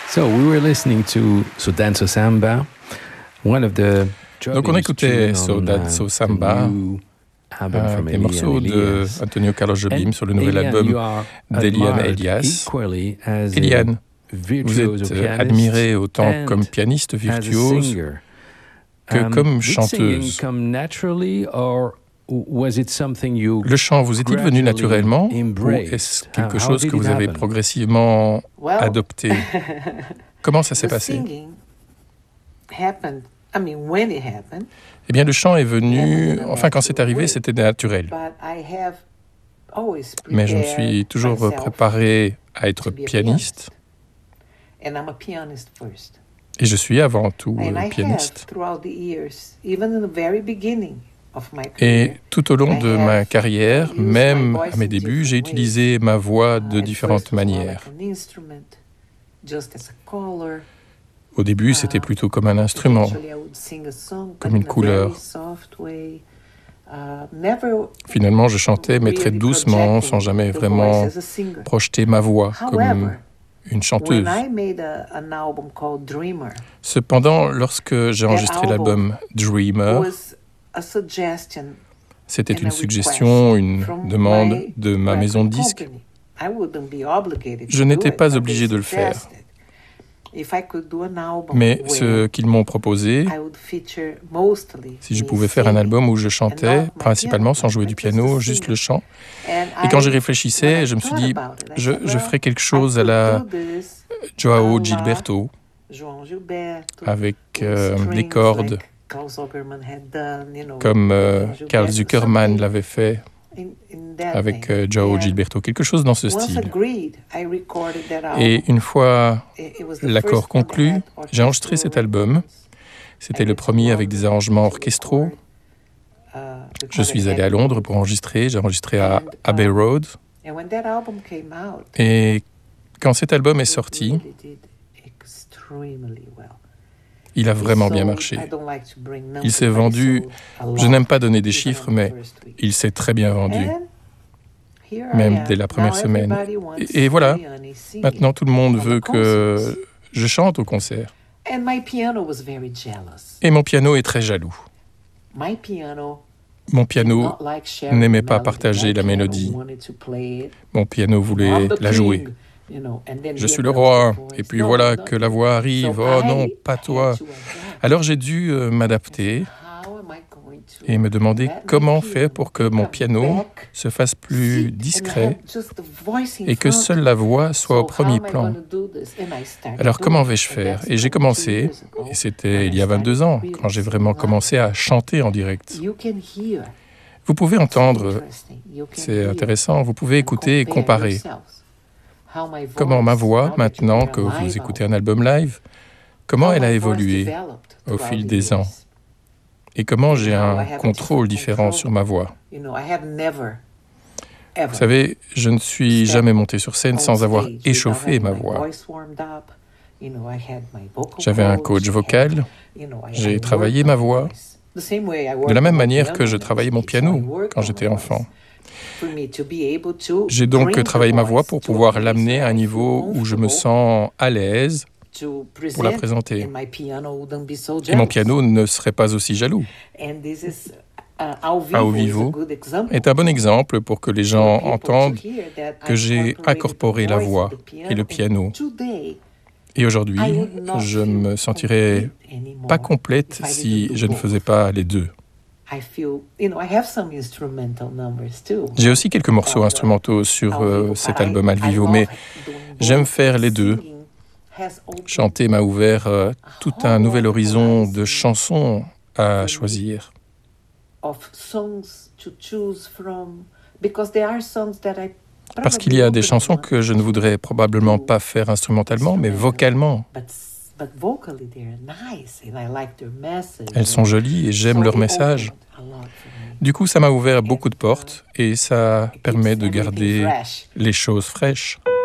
So we were listening to Sodanzo Samba, one of the Donc on écoutait Sodanzo Samba, des morceaux de Antonio Carlos Jobim sur le nouvel album d'Elian Elias. Elian, vous êtes admirée autant comme pianiste virtuose que comme chanteuse. Le chant vous est-il venu naturellement ou est-ce quelque chose que vous avez progressivement adopté? Comment ça s'est passé? Eh bien, le chant est venu, enfin quand c'est arrivé, c'était naturel. Mais je me suis toujours préparé à être pianiste. Et je suis avant tout pianiste. Et tout au long de ma carrière, même à mes débuts, j'ai utilisé ma voix de différentes manières. Au début, c'était plutôt comme un instrument, comme une couleur. Finalement, je chantais, mais très doucement, sans jamais vraiment projeter ma voix comme une chanteuse. Cependant, lorsque j'ai enregistré l'album Dreamer, c'était une suggestion, une demande de ma maison de disques. Je n'étais pas obligé de le faire. Mais ce qu'ils m'ont proposé, si je pouvais faire un album où je chantais, principalement sans jouer du piano, juste le chant. Et quand j'y réfléchissais, je me suis dit, je ferais quelque chose à la João Gilberto, avec des cordes, comme Carl Zuckerman l'avait fait avec João Gilberto, quelque chose dans ce style. Et une fois l'accord conclu, j'ai enregistré cet album. C'était le premier avec des arrangements orchestraux. Je suis allé à Londres pour enregistrer. J'ai enregistré à Abbey Road. Et quand cet album est sorti, il a vraiment bien marché. Il s'est vendu, je n'aime pas donner des chiffres, mais il s'est très bien vendu, même dès la première semaine. Et voilà, maintenant tout le monde veut que je chante au concert. Et mon piano est très jaloux. Mon piano n'aimait pas partager la mélodie. Mon piano voulait la jouer. Je suis le roi, et puis voilà que la voix arrive. Oh non, pas toi. Alors j'ai dû m'adapter et me demander comment faire pour que mon piano se fasse plus discret et que seule la voix soit au premier plan. Alors comment vais-je faire? Et j'ai commencé, et c'était il y a 22 ans, quand j'ai vraiment commencé à chanter en direct. Vous pouvez entendre, c'est intéressant, vous pouvez écouter et comparer. Comment ma voix, maintenant que vous écoutez un album live, comment elle a évolué au fil des ans et comment j'ai un contrôle différent sur ma voix. Vous savez, je ne suis jamais monté sur scène sans avoir échauffé ma voix. J'avais un coach vocal, j'ai travaillé ma voix de la même manière que je travaillais mon piano quand j'étais enfant. J'ai donc travaillé ma voix pour pouvoir l'amener à un niveau où je me sens à l'aise pour la présenter. Et mon piano ne serait pas aussi jaloux. Ao Vivo est un bon exemple pour que les gens entendent que j'ai incorporé la voix et le piano. Et aujourd'hui, je me sentirais pas complète si je ne faisais pas les deux. J'ai aussi quelques morceaux instrumentaux sur cet album Ao Vivo, mais j'aime faire les deux. Chanter m'a ouvert tout un nouvel horizon de chansons à choisir. Parce qu'il y a des chansons que je ne voudrais probablement pas faire instrumentalement, mais vocalement. Elles sont jolies et j'aime leur message. Du coup, ça m'a ouvert beaucoup de portes et ça permet de garder les choses fraîches.